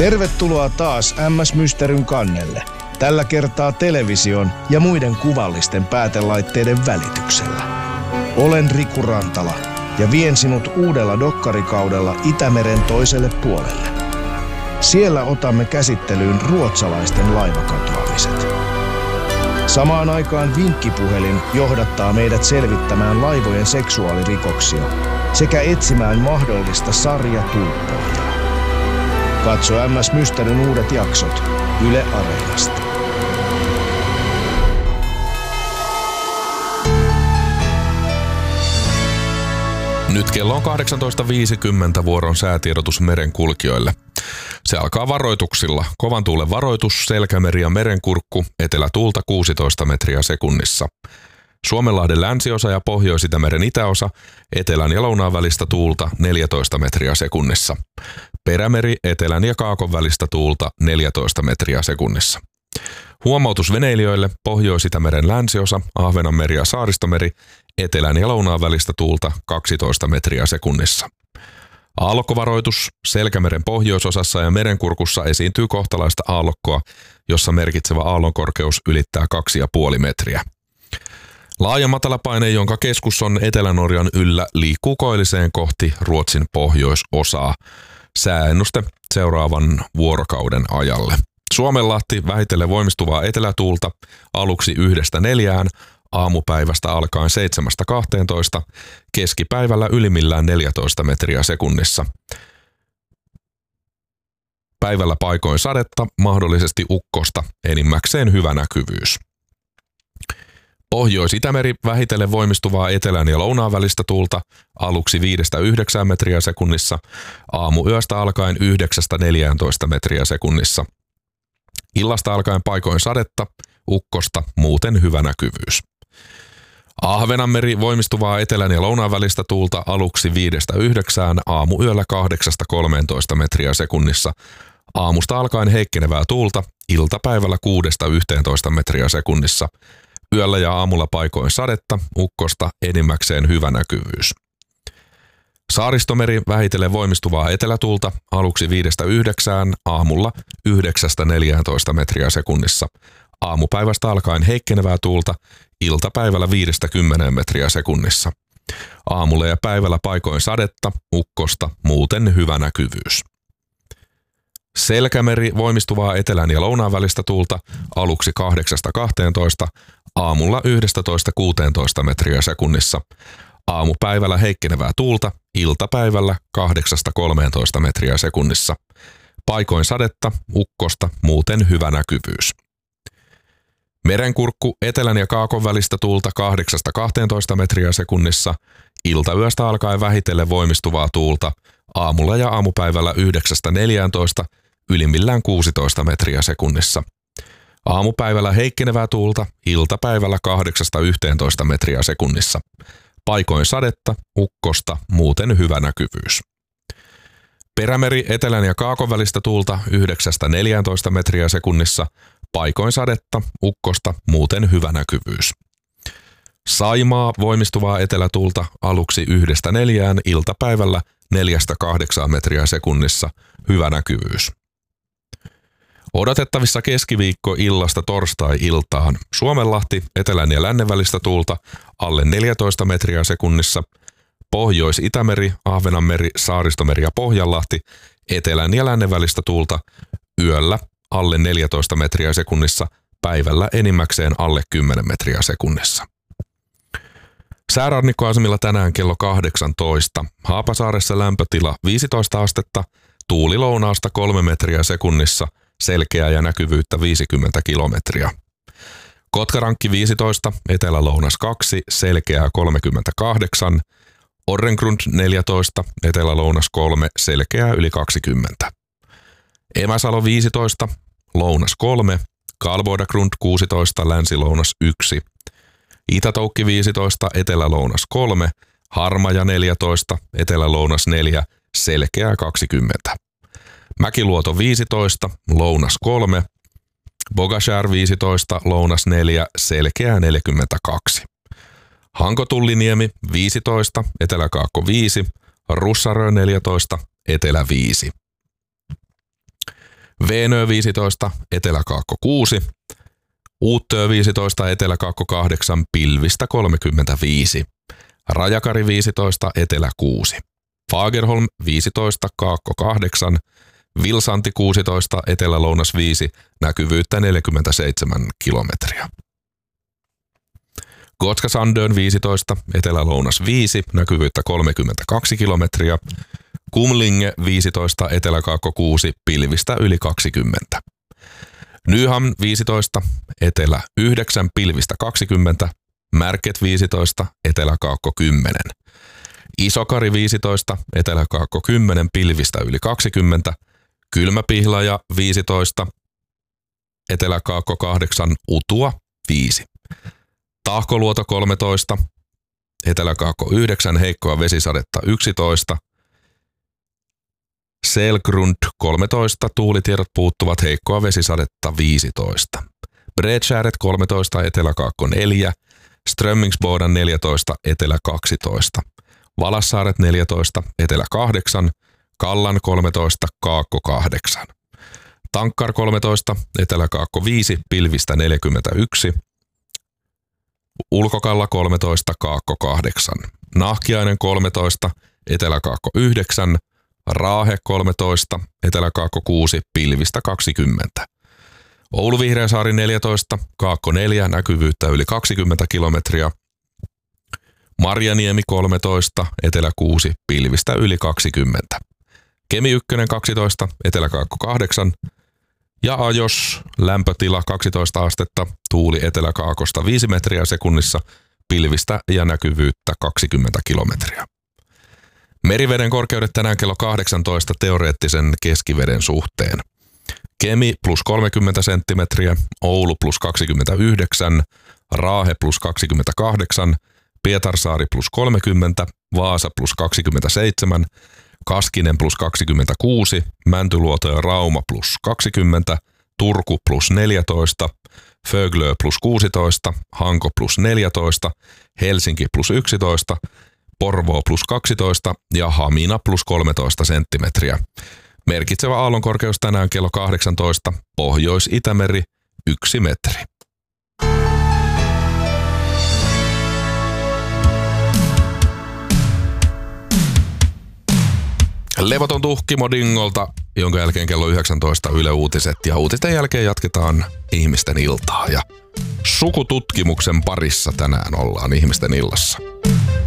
Tervetuloa taas MS Mysteryn kannelle. Tällä kertaa television ja muiden kuvallisten päätelaitteiden välityksellä. Olen Riku Rantala ja vien sinut uudella dokkarikaudella Itämeren toiselle puolelle. Siellä otamme käsittelyyn ruotsalaisten laivakatoamiset. Samaan aikaan vinkkipuhelin johdattaa meidät selvittämään laivojen seksuaalirikoksia sekä etsimään mahdollista sarjatulppoja. Katso MS Mysteryn uudet jaksot Yle Areenasta. Nyt kello on 18.50 vuoron säätiedotus merenkulkijoille. Se alkaa varoituksilla. Kovan tuulen varoitus, Selkämeri ja Merenkurkku, etelätuulta 16 metriä sekunnissa. Suomenlahden länsiosa ja Pohjois-Itämeren itäosa, etelän ja lounaan välistä tuulta 14 metriä sekunnissa. Perämeri, etelän ja kaakon välistä tuulta 14 metriä sekunnissa. Huomautus veneilijöille, Pohjois-Itämeren länsiosa, Ahvenanmeri ja Saaristomeri, etelän ja lounaan välistä tuulta 12 metriä sekunnissa. Aallokkovaroitus, Selkämeren pohjoisosassa ja Merenkurkussa esiintyy kohtalaista aallokkoa, jossa merkitsevä aallonkorkeus ylittää 2,5 metriä. Laaja matalapaine, jonka keskus on Etelä-Norjan yllä, liikkuu koilliseen kohti Ruotsin pohjoisosaa. Sääennuste seuraavan vuorokauden ajalle. Suomenlahti vähitellen voimistuvaa etelätuulta aluksi 1-4, aamupäivästä alkaen 7-12, keskipäivällä ylimmillään 14 metriä sekunnissa. Päivällä paikoin sadetta, mahdollisesti ukkosta, enimmäkseen hyvä näkyvyys. Pohjois-Itämeri vähitellen voimistuvaa etelän ja lounaan välistä tuulta aluksi 5-9 metriä sekunnissa, aamuyöstä alkaen 9-14 metriä sekunnissa. Illasta alkaen paikoin sadetta, ukkosta, muuten hyvä näkyvyys. Ahvenanmeri voimistuvaa etelän ja lounaan välistä tuulta aluksi 5-9, aamuyöllä 8-13 metriä sekunnissa. Aamusta alkaen heikkenevää tuulta, iltapäivällä 6-11 metriä sekunnissa. Yöllä ja aamulla paikoin sadetta, ukkosta, enimmäkseen hyvä näkyvyys. Saaristomeri vähitellen voimistuvaa etelätuulta aluksi 5-9, aamulla 9-14 metriä sekunnissa. Aamupäivästä alkaen heikkenevää tuulta, iltapäivällä 5-10 metriä sekunnissa. Aamulla ja päivällä paikoin sadetta, ukkosta, muuten hyvä näkyvyys. Selkämeri voimistuvaa etelän ja lounaan välistä tuulta aluksi 8-12, aamulla 11-16 metriä sekunnissa. Aamupäivällä heikkenevää tuulta, iltapäivällä 8-13 metriä sekunnissa. Paikoin sadetta, ukkosta, muuten hyvä näkyvyys. Merenkurkku etelän ja kaakon välistä tuulta 8-12 metriä sekunnissa, iltayöstä alkaen vähitellen voimistuvaa tuulta, aamulla ja aamupäivällä 9-14, ylimmillään 16 metriä sekunnissa. Aamupäivällä heikkenevää tuulta, iltapäivällä 8-11 metriä sekunnissa. Paikoin sadetta, ukkosta, muuten hyvä näkyvyys. Perämeri etelän ja kaakon välistä tuulta 9-14 metriä sekunnissa, paikoin sadetta, ukkosta, muuten hyvä näkyvyys. Saimaa voimistuvaa etelätuulta aluksi 1-4, iltapäivällä 4-8 metriä sekunnissa, hyvä näkyvyys. Odotettavissa keskiviikko illasta torstai-iltaan. Suomenlahti etelän ja lännen välistä tuulta alle 14 metriä sekunnissa. Pohjois-Itämeri, Ahvenanmeri, Saaristomeri ja Pohjanlahti etelän ja lännen välistä tuulta yöllä alle 14 metriä sekunnissa, päivällä enimmäkseen alle 10 metriä sekunnissa. Säärannikkoasemilla tänään kello 18. Haapasaaressa lämpötila 15 astetta, tuuli lounaasta 3 metriä sekunnissa, selkeää ja näkyvyyttä 50 kilometriä. Kotkarankki 15, etelä-lounas 2, selkeää 38, Orrengrund 14, etelä-lounas 3, selkeää yli 20. Emäsalo 15, lounas 3, Kalvodagrund 16, länsi-lounas 1, Itätoukki 15, etelä-lounas 3, Harmaja 14, etelä-lounas 4, selkeää 20. Mäkiluoto 15, lounas 3, Bogashär 15, lounas 4, selkeää 42. Hankotulliniemi 15, Etelä-Kaakko 5, Russarö 14, Etelä 5. Veenö 15, Etelä-Kaakko 6, Uuttöö 15, Etelä-Kaakko 8, pilvistä 35, Rajakari 15, Etelä 6, Fagerholm 15, Kaakko 8, Vilsanti 16, Etelä-Lounas 5, näkyvyyttä 47 kilometriä. Gotska Sandön 15, Etelä-Lounas 5, näkyvyyttä 32 kilometriä. Kumlinge 15, Etelä-Kaakko 6, pilvistä yli 20. Nyham 15, Etelä 9, pilvistä 20. Märket 15, Etelä-Kaakko 10. Isokari 15, Etelä-Kaakko 10, pilvistä yli 20. Kylmäpihlaja 15, Etelä-Kaakko 8, Utua 5. Tahkoluoto 13, Etelä-Kaakko 9, heikkoa vesisadetta 11. Selgrund 13, tuulitiedot puuttuvat, heikkoa vesisadetta 15. Bredskäret 13, Etelä-Kaakko 4, Strömmingsboden 14, Etelä 12. Valassaaret 14, Etelä 8, Kallan 13, Kaakko 8. Tankkar 13, Etelä-Kaakko 5, pilvistä 41. Ulkokalla 13, Kaakko 8. Nahkiainen 13, Etelä-Kaakko 9. Raahe 13, Etelä-Kaakko 6, pilvistä 20. Oulu-Vihreäsaari 14, Kaakko 4, näkyvyyttä yli 20 kilometriä. Marjaniemi 13, Etelä 6, pilvistä yli 20. Kemi 1 12, Etelä-Kaakko 8. Ja Ajos, lämpötila 12 astetta, tuuli Etelä-Kaakosta 5 metriä sekunnissa, pilvistä ja näkyvyyttä 20 kilometriä. Meriveden korkeudet tänään kello 18 teoreettisen keskiveden suhteen. Kemi plus 30 senttimetriä, Oulu plus 29, Raahe plus 28, Pietarsaari plus 30, Vaasa plus 27, Kaskinen plus 26, Mäntyluoto ja Rauma plus 20, Turku plus 14, Föglö plus 16, Hanko plus 14, Helsinki plus 11, Porvoo plus 12 ja Hamina plus 13 senttimetriä. Merkitsevä aallonkorkeus tänään kello 18, Pohjois-Itämeri 1 metri. Levoton tuhkimo Dingolta, jonka jälkeen kello 19 Yle Uutiset ja uutisten jälkeen jatketaan ihmisten iltaa. Ja sukututkimuksen parissa tänään ollaan ihmisten illassa.